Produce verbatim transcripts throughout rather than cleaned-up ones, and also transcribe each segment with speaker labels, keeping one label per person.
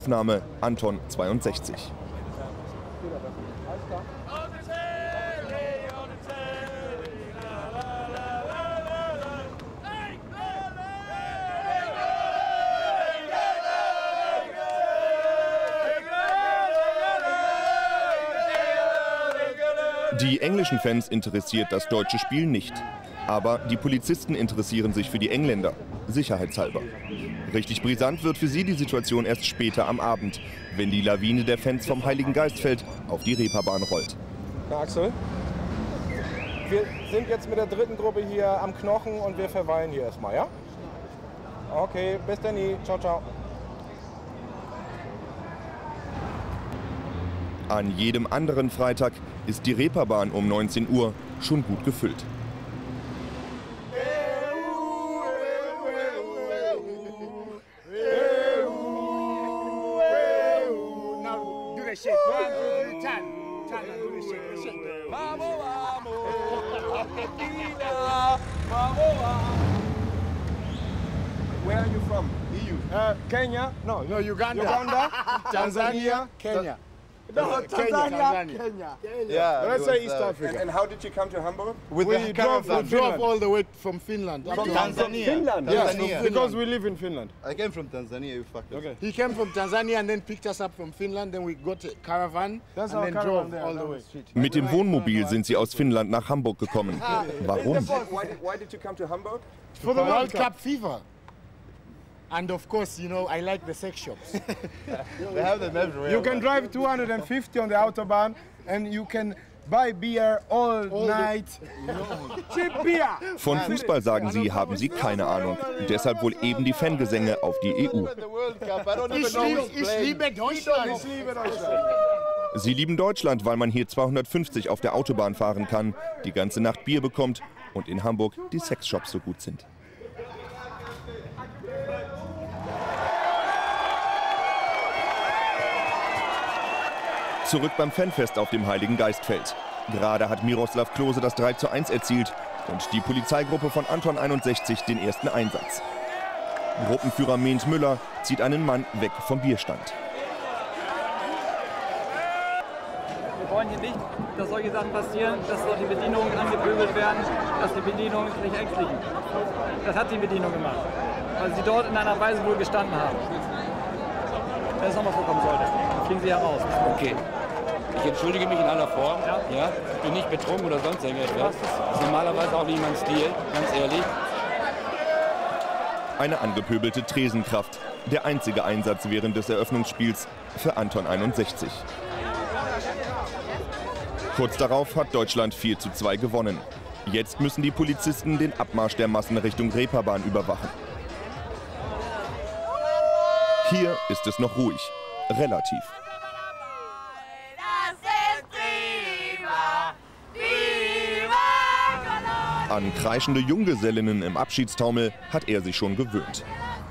Speaker 1: Aufnahme Anton zweiundsechzig. Die englischen Fans interessiert das deutsche Spiel nicht. Aber die Polizisten interessieren sich für die Engländer, sicherheitshalber. Richtig brisant wird für sie die Situation erst später am Abend, wenn die Lawine der Fans vom Heiligen Geistfeld auf die Reeperbahn rollt.
Speaker 2: Na Axel, wir sind jetzt mit der dritten Gruppe hier am Knochen und wir verweilen hier erstmal, ja? Okay, bis dann, ciao, ciao.
Speaker 1: An jedem anderen Freitag ist die Reeperbahn um neunzehn Uhr schon gut gefüllt.
Speaker 2: Where are you from? E U.
Speaker 3: Uh, Kenya? No, no, Uganda.
Speaker 2: Uganda?
Speaker 3: Tanzania, Kenya.
Speaker 2: No,
Speaker 3: Uh,
Speaker 2: Tanzania,
Speaker 3: Kenya,
Speaker 2: Kenya.
Speaker 3: Yeah, let's say
Speaker 2: was,
Speaker 3: East
Speaker 2: uh,
Speaker 3: Africa.
Speaker 2: And, and how did you come to Hamburg?
Speaker 3: With we
Speaker 2: the
Speaker 3: drove, we
Speaker 2: caravan.
Speaker 3: drove all the way from Finland. up
Speaker 2: From
Speaker 3: to
Speaker 2: Tanzania. Finland?
Speaker 3: Yes,
Speaker 4: Tanzania.
Speaker 3: because we live in Finland.
Speaker 4: I came from Tanzania, you fuckers.
Speaker 3: Okay. He came from Tanzania and then picked us up from Finland. Then we got a caravan
Speaker 2: That's
Speaker 3: and
Speaker 2: our
Speaker 3: then
Speaker 2: caravan
Speaker 3: drove
Speaker 2: there,
Speaker 3: all the
Speaker 2: down
Speaker 3: way.
Speaker 2: the street.
Speaker 1: Mit dem Wohnmobil sind sie aus Finnland nach Hamburg gekommen. Warum?
Speaker 2: Why did, why did you come to Hamburg?
Speaker 3: For the World Cup fever. And of course, you know, I like the sex shops.
Speaker 4: They have them everywhere.
Speaker 3: You can drive two hundred fifty on the Autobahn and you can buy beer all, all night. Cheap beer!
Speaker 1: Von Fußball sagen sie, haben sie keine Ahnung. Deshalb wohl eben die Fangesänge auf die E U.
Speaker 4: The World Cup, I don't even
Speaker 3: Ich
Speaker 4: know
Speaker 3: liebe,
Speaker 4: who's
Speaker 3: ich
Speaker 4: playing.
Speaker 3: liebe Deutschland. Ich liebe Deutschland.
Speaker 1: Sie lieben Deutschland, weil man hier zweihundertfünfzig auf der Autobahn fahren kann, die ganze Nacht Bier bekommt und in Hamburg die Sexshops so gut sind. Zurück beim Fanfest auf dem Heiligen Geistfeld. Gerade hat Miroslav Klose das drei zu eins erzielt und die Polizeigruppe von Anton einundsechzig den ersten Einsatz. Gruppenführer Mehnt Müller zieht einen Mann weg vom Bierstand.
Speaker 5: Wir wollen hier nicht, dass solche Sachen passieren, dass dort die Bedienungen angepöbelt werden, dass die Bedienungen sich ängstlichen. Das hat die Bedienung gemacht, weil sie dort in einer Weise wohl gestanden haben. Wenn es nochmal vorkommen sollte, fliegen sie heraus.
Speaker 6: Okay. Ich entschuldige mich in aller Form.
Speaker 5: Ja.
Speaker 6: Ja. Ich bin nicht betrunken oder sonst irgendetwas. Das ist normalerweise auch nicht mein Stil, ganz ehrlich.
Speaker 1: Eine angepöbelte Tresenkraft. Der einzige Einsatz während des Eröffnungsspiels für Anton einundsechzig. Kurz darauf hat Deutschland vier zu zwei gewonnen. Jetzt müssen die Polizisten den Abmarsch der Massen Richtung Reeperbahn überwachen. Hier ist es noch ruhig. Relativ. An kreischende Junggesellinnen im Abschiedstaumel hat er sich schon gewöhnt.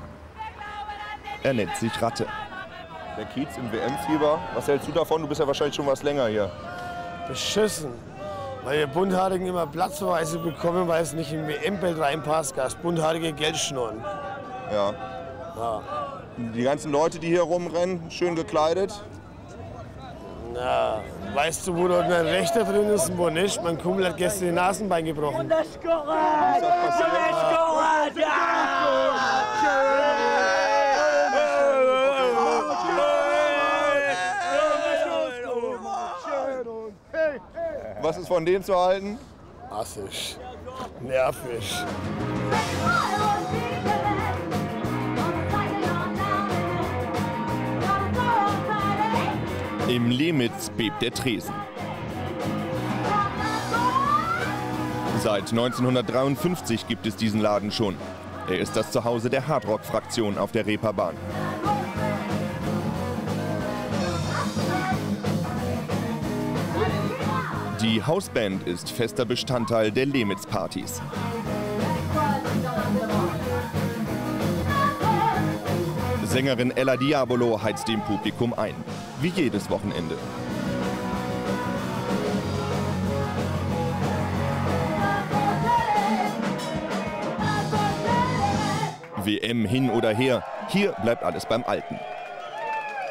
Speaker 1: Er nennt sich Ratte.
Speaker 2: Der Kiez im W M-Fieber. Was hältst du davon? Du bist ja wahrscheinlich schon was länger hier.
Speaker 3: Beschissen. Weil wir Bunthaarigen immer Platzverweise bekommen, weil es nicht in W M-Bild reinpasst. Das bunthaarige Geldschnurren.
Speaker 2: Ja.
Speaker 3: Ja.
Speaker 2: Die ganzen Leute, die hier rumrennen, schön gekleidet.
Speaker 3: Na, weißt du, wo dort ein Rechter drin ist und wo nicht? Mein Kumpel hat gestern die Nasenbein gebrochen.
Speaker 2: Was ist von denen zu halten?
Speaker 3: Assig. Nervig.
Speaker 1: Im Lehmitz bebt der Tresen. Seit neunzehnhundertdreiundfünfzig gibt es diesen Laden schon. Er ist das Zuhause der Hardrock-Fraktion auf der Reeperbahn. Die Hausband ist fester Bestandteil der Lehmitz-Partys. Sängerin Ella Diabolo heizt dem Publikum ein. Wie jedes Wochenende. W M hin oder her, hier bleibt alles beim Alten.